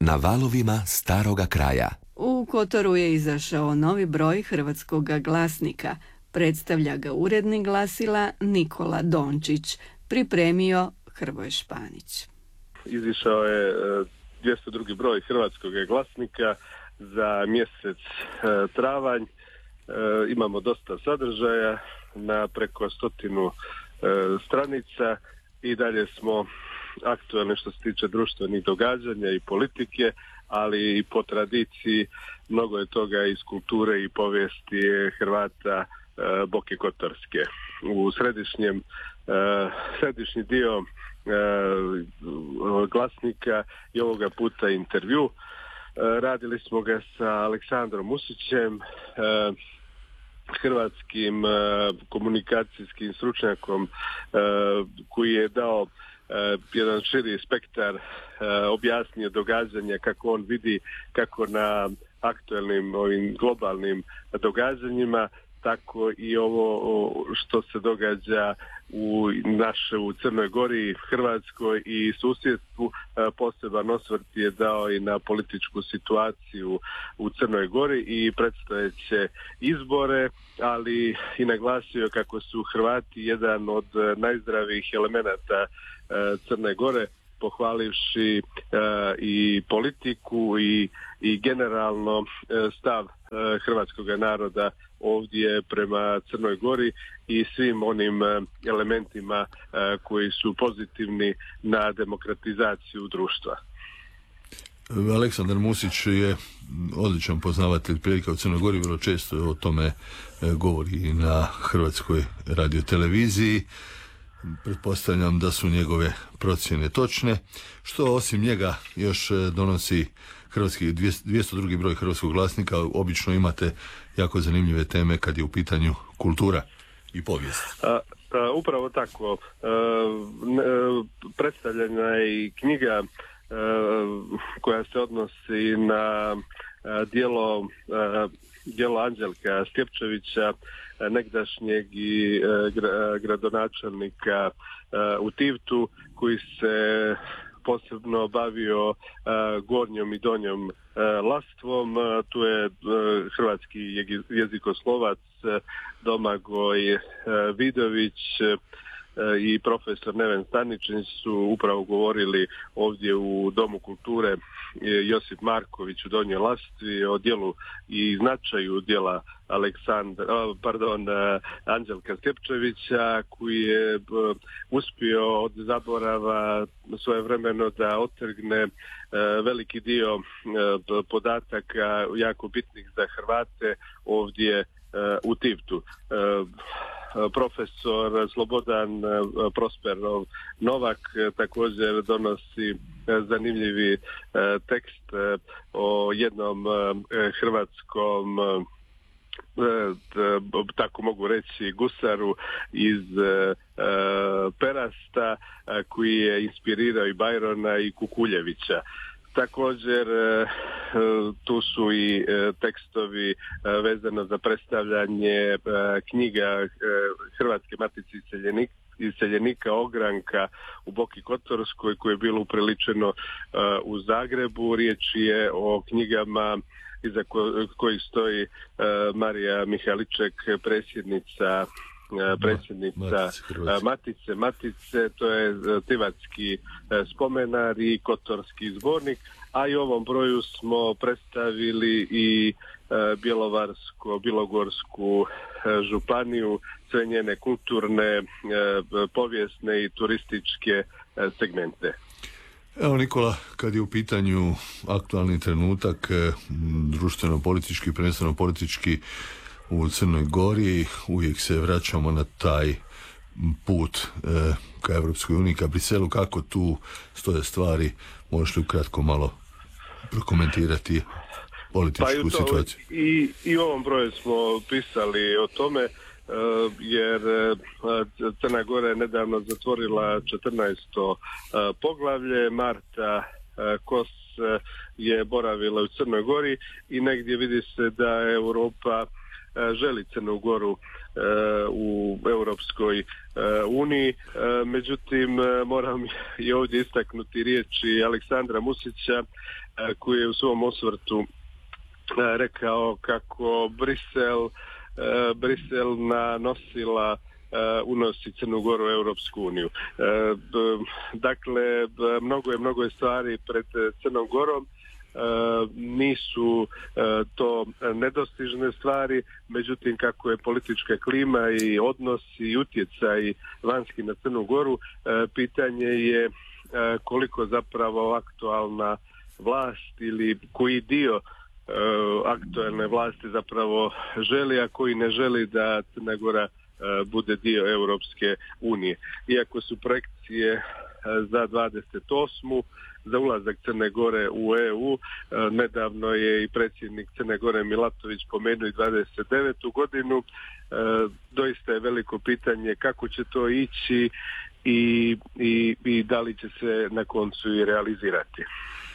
Na valovima staroga kraja. U Kotoru je izašao novi broj Hrvatskog glasnika. Predstavlja ga urednik glasila Nikola Dončić. Pripremio Hrvoje Španić. Izišao je 202. broj Hrvatskog glasnika za mjesec travanj. Imamo dosta sadržaja na preko 100 stranica i dalje smo aktualni što se tiče društvenih događanja i politike, ali i po tradiciji mnogo je toga iz kulture i povijesti Hrvata Boke Kotorske. U središnji dio glasnika i ovoga puta intervju. Radili smo ga sa Aleksandrom Musićem, hrvatskim komunikacijskim stručnjakom koji je dao jedan širi spektar, objasnio događanja kako on vidi, kako na aktualnim ovim globalnim događanjima, tako i ovo što se događa u Crnoj Gori, Hrvatskoj i susjedstvu. Poseban osvrt je dao i na političku situaciju u Crnoj Gori i predstojeće izbore, ali i naglasio kako su Hrvati jedan od najzdravijih elemenata Crne Gore, pohvalivši i politiku i generalno stav hrvatskog naroda ovdje prema Crnoj Gori i svim onim elementima koji su pozitivni na demokratizaciju društva. Aleksandar Musić je odličan poznavatelj prilika u Crnoj Gori, vrlo često o tome govori i na Hrvatskoj radioteleviziji. Pretpostavljam da su njegove procjene točne, što osim njega još donosi 202. broj Hrvatskog glasnika. Obično imate jako zanimljive teme kad je u pitanju kultura i povijest. Upravo tako. Predstavljena je i knjiga koja se odnosi na djelo Anđelka Stjepčevića, negdašnjeg i gradonačelnika u Tivtu, koji se posebno bavio gornjom i donjom lastvom. Tu je hrvatski jezikoslovac Domagoj Vidović i profesor Neven Staničin su upravo govorili ovdje u Domu kulture Josip Marković u Donjoj Lastvi o djelu i značaju djela Anđelka Stjepčevića, koji je uspio od zaborava svojevremeno da otrgne veliki dio podataka jako bitnih za Hrvate ovdje u Tivtu. Profesor Slobodan Prosperov Novak također donosi zanimljivi tekst o jednom hrvatskom, tako mogu reći, gusaru iz Perasta, koji je inspirirao i Bajrona i Kukuljevića. Također tu su i tekstovi vezano za predstavljanje knjiga Hrvatske matice iseljenika Ogranka u Boki Kotorskoj, koje je bilo upriličeno u Zagrebu. Riječ je o knjigama iza kojih stoji Marija Mihaliček, predsjednica Matice, to je Tivatski spomenar i Kotorski zbornik, a i u ovom broju smo predstavili i Bjelovarsku županiju, sve njene kulturne, povijesne i turističke segmente. Evo Nikola, kad je u pitanju aktualni trenutak, društveno-politički, prvenstveno politički u Crnoj Gori, uvijek se vraćamo na taj put ka Evropskoj uniji, ka Briselu. Kako tu stoje stvari? Možeš li ukratko malo prokomentirati političku situaciju? I u ovom broju smo pisali o tome, jer Crna Gora je nedavno zatvorila 14. poglavlje. Marta Kos je boravila u Crnoj Gori i negdje vidi se da Europa želi Crnu Goru u Europskoj uniji. Međutim, moram i ovdje istaknuti riječi Aleksandra Musića koji je u svom osvrtu rekao kako Brisel nosila unosi Crnu Goru u Europsku uniju. Dakle, mnogo je stvari pred Crnom Gorom. Nisu to nedostižne stvari, međutim kako je politička klima i odnosi i utjecaj vanjski na Crnu Goru, pitanje je koliko zapravo aktualna vlast ili koji dio aktualne vlasti zapravo želi, a koji ne želi da Crna Gora bude dio Europske unije. Iako su projekcije za 28. za ulazak Crne Gore u EU, nedavno je i predsjednik Crne Gore Milatović pomenuo i 29. godinu. Doista je veliko pitanje kako će to ići i da li će se na koncu i realizirati.